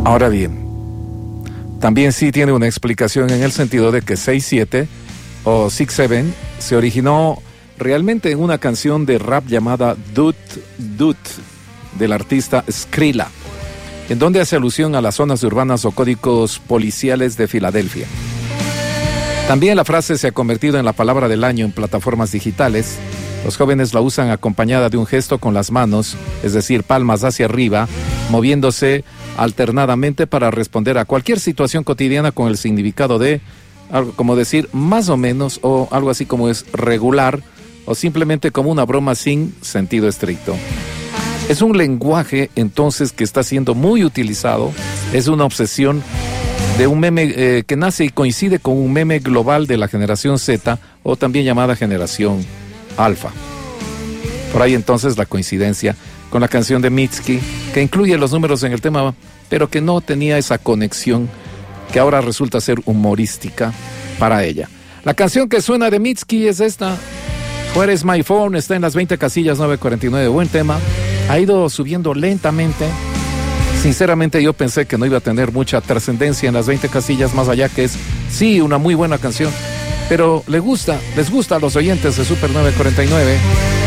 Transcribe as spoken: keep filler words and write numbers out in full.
Ahora bien, también sí tiene una explicación en el sentido de que seis siete o seis siete se originó realmente en una canción de rap llamada Dut Dut del artista Skrilla, en donde hace alusión a las zonas urbanas o códigos policiales de Filadelfia. También la frase se ha convertido en la palabra del año en plataformas digitales. Los jóvenes la usan acompañada de un gesto con las manos, es decir, palmas hacia arriba, moviéndose alternadamente para responder a cualquier situación cotidiana con el significado de algo como decir más o menos, o algo así como es regular, o simplemente como una broma sin sentido estricto. Es un lenguaje entonces que está siendo muy utilizado, es una obsesión de un meme eh, que nace y coincide con un meme global de la generación Z, o también llamada generación Alfa. Por ahí entonces la coincidencia con la canción de Mitski, que incluye los números en el tema, pero que no tenía esa conexión que ahora resulta ser humorística para ella. La canción que suena de Mitski es esta, Where is my phone, está en las veinte casillas nueve cuarenta y nueve, buen tema, ha ido subiendo lentamente. Sinceramente yo pensé que no iba a tener mucha trascendencia en las veinte casillas, más allá que es, sí, una muy buena canción, pero le gusta, les gusta a los oyentes de Super nueve cuarenta y nueve.